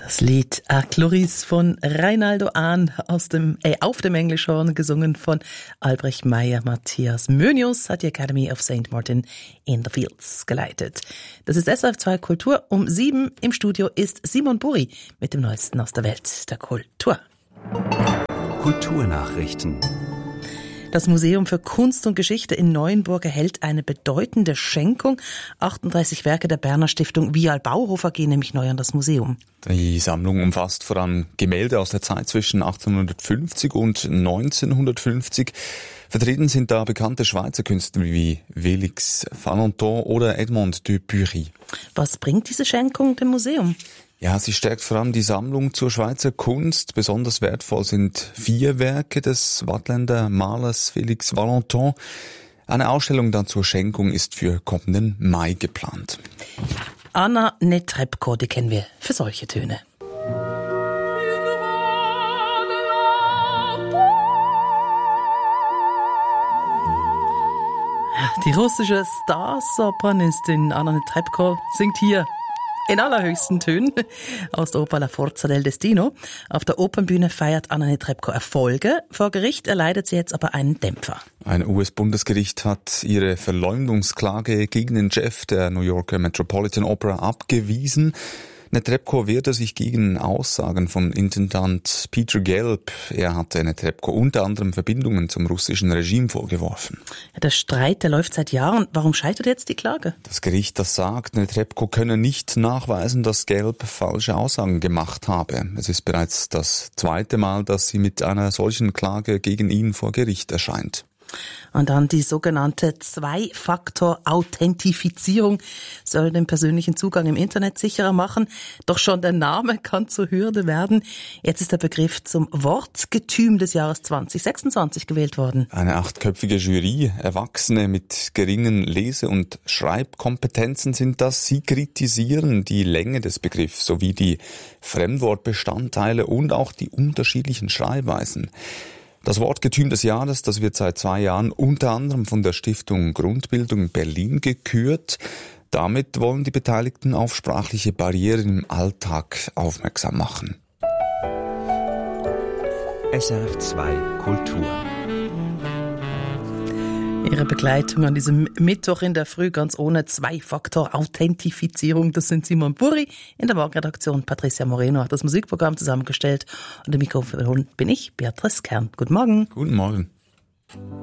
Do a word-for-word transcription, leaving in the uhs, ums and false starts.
Das Lied A Chloris von Reinaldo Ahn aus dem, äh, auf dem Englischhorn, gesungen von Albrecht Meyer. Matthias Mönius hat die Academy of Saint Martin in the Fields geleitet. Das ist S R F zwei Kultur. Um sieben im Studio ist Simon Buri mit dem Neuesten aus der Welt der Kultur. Kulturnachrichten. Das Museum für Kunst und Geschichte in Neuenburg erhält eine bedeutende Schenkung. achtunddreißig Werke der Berner Stiftung Vial Bauhofer gehen nämlich neu an das Museum. Die Sammlung umfasst vor allem Gemälde aus der Zeit zwischen achtzehnhundertfünfzig und neunzehnhundertfünfzig. Vertreten sind da bekannte Schweizer Künstler wie Félix Valentin oder Edmond de Bury. Was bringt diese Schenkung dem Museum? Ja, sie stärkt vor allem die Sammlung zur Schweizer Kunst. Besonders wertvoll sind vier Werke des Waadtländer Malers Félix Valentin. Eine Ausstellung dann zur Schenkung ist für kommenden Mai geplant. Anna Netrebko, die kennen wir für solche Töne. Die russische Star-Sopranistin Anna Netrebko singt hier in allerhöchsten Tönen aus der Oper La Forza del Destino. Auf der Opernbühne feiert Anna Netrebko Erfolge. Vor Gericht erleidet sie jetzt aber einen Dämpfer. Ein U S-Bundesgericht hat ihre Verleumdungsklage gegen den Chef der New Yorker Metropolitan Opera abgewiesen. Netrebko wehrte sich gegen Aussagen von Intendant Peter Gelb. Er hatte Netrebko unter anderem Verbindungen zum russischen Regime vorgeworfen. Der Streit, der läuft seit Jahren. Warum scheitert jetzt die Klage? Das Gericht, das sagt, Netrebko könne nicht nachweisen, dass Gelb falsche Aussagen gemacht habe. Es ist bereits das zweite Mal, dass sie mit einer solchen Klage gegen ihn vor Gericht erscheint. Und dann die sogenannte Zwei-Faktor-Authentifizierung soll den persönlichen Zugang im Internet sicherer machen. Doch schon der Name kann zur Hürde werden. Jetzt ist der Begriff zum Wortgetüm des Jahres zwanzig sechsundzwanzig gewählt worden. Eine achtköpfige Jury, Erwachsene mit geringen Lese- und Schreibkompetenzen sind das. Sie kritisieren die Länge des Begriffs sowie die Fremdwortbestandteile und auch die unterschiedlichen Schreibweisen. Das Wortgetüm des Jahres, das wird seit zwei Jahren unter anderem von der Stiftung Grundbildung Berlin gekürt. Damit wollen die Beteiligten auf sprachliche Barrieren im Alltag aufmerksam machen. S R F zwei Kultur. Ihre Begleitung an diesem Mittwoch in der Früh ganz ohne Zwei-Faktor-Authentifizierung. Das sind Simon Buri. In der Morgenredaktion Patricia Moreno hat das Musikprogramm zusammengestellt. Und im Mikrofon bin ich, Beatrice Kern. Guten Morgen. Guten Morgen.